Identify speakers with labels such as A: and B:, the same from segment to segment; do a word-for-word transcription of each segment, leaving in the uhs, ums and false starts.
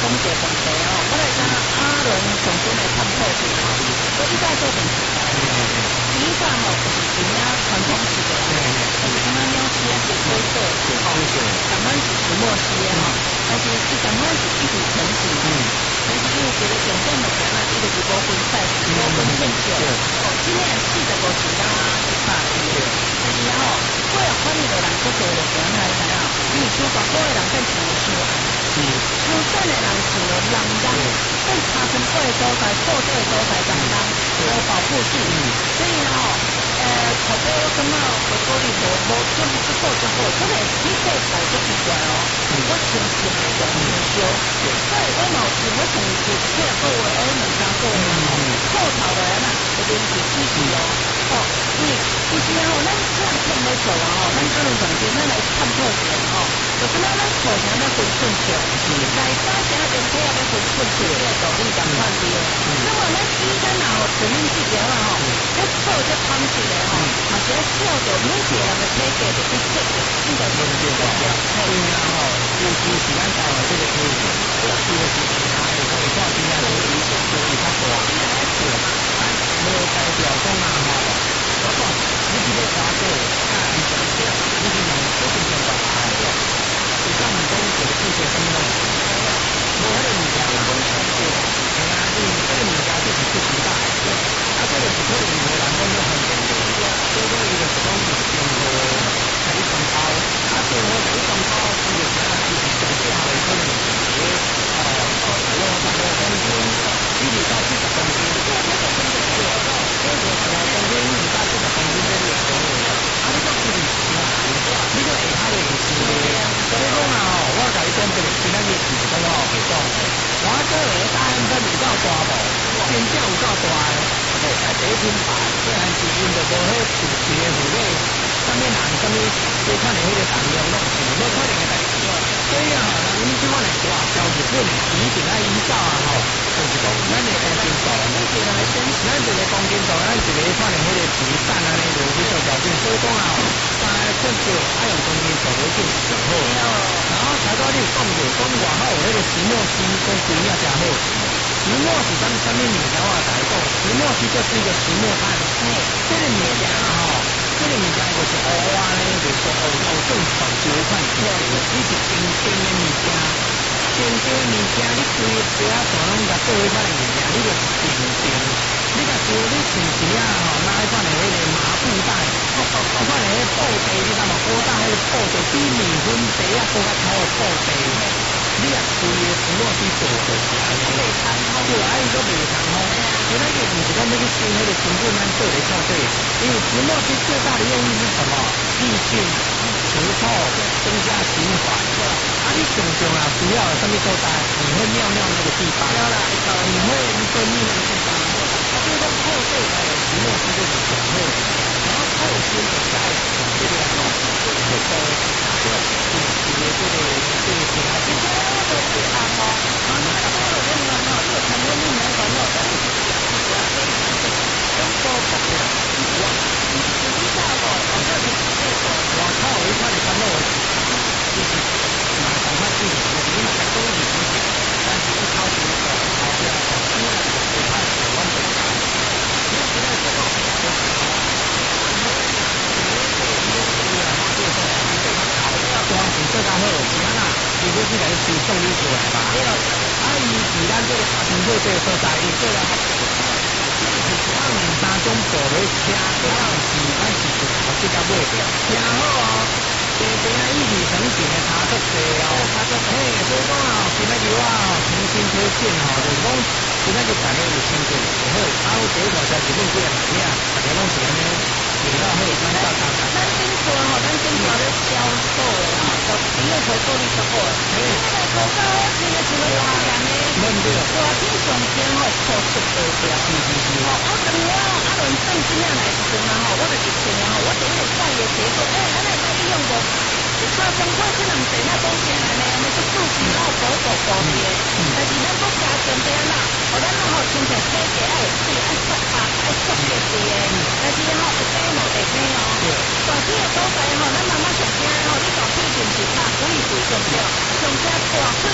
A: 一个问题哦，我来讲阿伦重新来探讨一下，我以前做电视台，以前吼就是真正传统式的，就是刚刚鸟师啊是灰色，吼，感官是石墨烯的吼，但是伊感官是一体成型，但是因为这个重点物件啊，伊就是无分色，无分线条，哦，今年四十五时间一百个，但是吼，过了反应的人足多了，怎样来睇啊？因为手大个的人更像伤暗，伤瘦的人像人工，更差成过的所在、破碎的所在当中无保护性，所以吼，呃，头尾我感觉回锅里无无足足够足够，真的你这头足奇怪哦，我穿穿的用很少，所以我冇穿我穿穿这个位，我两三个位啦吼，后头的人啊，会连起起起哦，哦，因为其实吼，咱这样看来做啊吼，咱可能总结咱来探讨一下吼，就怎么咱头前要分寸尺，来加加点配要分寸尺这个道理讲判的，那么咱依咱然后全面治疗啊吼，要做这方式的吼，嘛是要照着每一个人的体格的去测的，应该是这个对啊吼，尤其是咱台湾这个体质，这个是其他的可以做其他的医生就比较多，是，无代表讲啊吼，我讲你这个查过，啊，你讲这，你是两个不同的牌的，是咱们讲这个这些什么东西，无迄个物件有讲错过，哎呀，你这个物件就是不存在的，啊，这个是可能有的人讲要很严重，所以讲伊就是讲是上好第一双包，啊，上好第一双包，伊就是啊，伊是上最后的可能是个哦，六十五公斤，一直到七十公斤，这个这个真的是哦，这个五十五公斤一直到七十公斤这个所谓的，啊，你讲是不是啊？你讲下骹的是的，所以讲啊吼，我甲你讲这个今仔日是讲我后讲，我做的大汉真有够大无，真正有够大的，这才第一品牌，但是因就无迄主持的或者啥物人啥物这款的迄个重量拢是无可能的代志，所以啊，咱即款的大销日本的一定爱依照啊吼，就是讲咱的公斤数，咱一个来显示，咱一个公斤数，咱一个款的迄个皮蛋安尼就去做条件，所以讲啊，三个寸数爱用公斤数来计是上好。然后才到你有讲过，讲外口有迄个石墨烯，讲规命真好。石墨是咱啥物物件？我甲你讲，石墨烯就是一个石墨胺。哎，这个物件啊吼，这个物件就是乌安尼，就是说乌乌正全球款的，你是真真的物件，真真的物件，你规个地啊全拢甲做迄款的物件，你就是真真。你甲像你穿鞋啊吼，拿迄款的迄个麻布袋，迄款的迄布袋，你知无？古代迄个布袋比面粉袋啊更较粗的布袋，你啊规个石墨烯做就是安尼。袂通吼，对，啊伊都袂通吼。今仔日毋是讲要去收迄个成本咱做咧错对，因为石墨烯最大的用意是什么？抑菌、除臭、增加循环。啊，你常常啊需要什么所在？你会尿尿那个地方，你会分泌那个地方。啊，所以讲破碎的石墨烯就是上好的，然后破新的才从这个吼，就说这个主题的这个这个其他地方。我都是按吼，啊，你看到了人吼，这个成本你难管咯，但是是是啊，非常的中国不是哇，你知道无？好像是这个外口有一块的干肉，就是嘛，赶快去，你嘛该讲是不是？但是你靠近的时候，靠近的时候，因为我怕是我们。你现在这个就是啊，你这个你这个啊，就是你这个考要多是做较好，是安那？你过去来收送你出来吧。对哦。啊，伊是咱这个大城市这个所在，伊做了较好。是咱两三种做咧车，然后是咱是从头这到尾的，真好哦。平平啊，一理成型的差足济哦，差足济。所以讲啊，今仔日我哦，重新推荐吼，就是讲今仔日大家有兴趣就好。啊，我第一条在日本几个行业，大家拢是安尼，做到好，咱照常来。咱顶船吼，咱顶船咧销售的啦，就只有回购率足够的。哎，那个口罩这个是为华人的，对不对？我顶上天吼破出不掉。是是是。哦，我跟我阿伦正经啊来时阵啊吼，我就一穿啊吼，我第一个看伊的结构，哎，咱来买利用无？你差相关可能侪那东西安尼，安尼是自己然后薄薄薄的，但是咱国加上这样啦，哦，咱吼穿起体格爱有水，爱刷白，爱刷白的，但是吼会白无会白哦。大体的所在吼，咱慢慢上听吼，你大体是毋是拍几倍上吊？上车大腿加大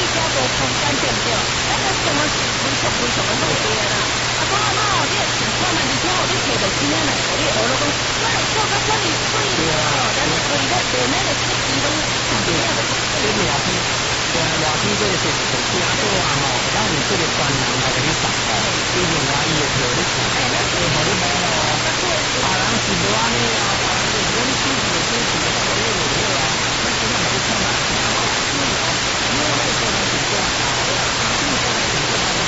A: 空间对不对？咱个什么是非常非常的好对啦。啊，讲啊，喏，你情况嘛，而且哦，你摕到钱啊来，互你学了讲，我来做个什么水哦，咱为了地面的设计拢上边啊，
B: 这热天，对啊，热天这个是是啊，对啊吼，咱有这个专人来给你上哦，比另外伊会叫你看。
A: 哎，咱